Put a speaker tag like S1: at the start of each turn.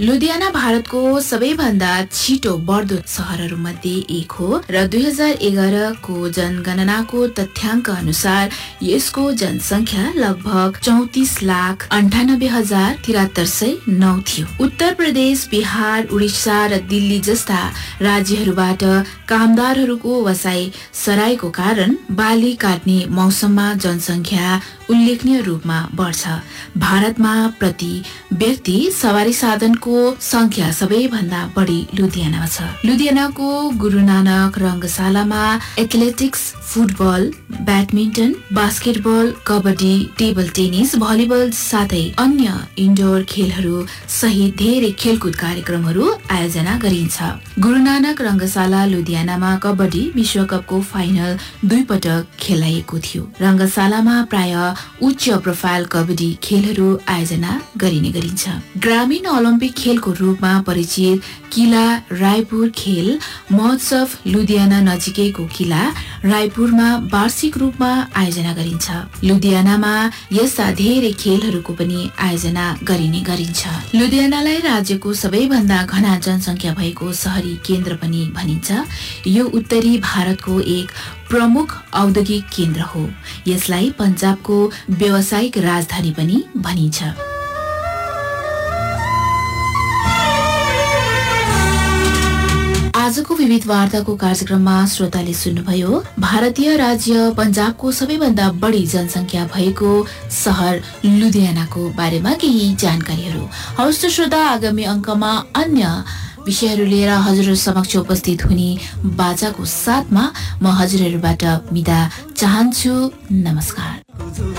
S1: लुधियाना भारतको सबैभन्दा छिटो बढ्दो सहरहरूमध्ये एक हो र 2011 को जनगणनाको तथ्याङ्क अनुसार यसको जनसङ्ख्या लगभग 34,98,7309 थियो। उत्तर प्रदेश, बिहार, उडिसा र दिल्ली जस्ता राज्यहरूबाट कामदारहरूको वसाई सराईको कारण बाली काट्ने मौसममा जनसङ्ख्या उल्लेखनीय रूपमा बढ्छ। भारतमा प्रति व्यक्ति सवारी साधनको संख्या सबैभन्दा बढी लुधियानामा छ। लुधियानाको Guru Nanak रंगशालामा athletics, football, badminton, basketball, kabaddi, table tennis, volleyball साथै अन्य इन्डोर खेलहरू सहित धेरै खेलकुद कार्यक्रमहरू आयोजना गरिन्छ। गुरु नानक रंगशाला लुधियानामा कबड्डी विश्वकपको फाइनल 2 पटक खेलाइएको थियो। रंगशालामा प्राय उच्च प्रोफाइल कबड्डी खेलहरू आयोजना गरिन्छ। ग्रामीण ओलम्पिक खेलको रूपमा परिचित किला रायपुर खेल महोत्सव लुधियाना नजिकैको किला रायपुरमा वार्षिक रूपमा आयोजना गरिन्छ। लुधियानामा यस्ता धेरै खेलहरूको पनि आयोजना गरिन्छ। लुधियानालाई राज्यको सबैभन्दा घना जनसङ्ख्या भएको शहरी केन्द्र पनि भनिन्छ। यो उत्तरी भारतको एक प्रमुख औद्योगिक केन्द्र हो। यसलाई पञ्जाबको व्यावसायिक राजधानी पनि भनिन्छ। आजको विविध वार्ताको कार्यक्रममा श्रोताले सुन्नुभयो भारतीय राज्य पञ्जाबको सबैभन्दा बढी जनसङ्ख्या भएको शहर लुधियानाको बारेमा केही जानकारीहरू। हवस् त श्रोता, आगामी अङ्कमा अन्य विषयहरू लिएर हजुरहरू समक्ष उपस्थित हुने बाजाको साथमा म हजुरहरूबाट बिदा चाहन्छु। नमस्कार।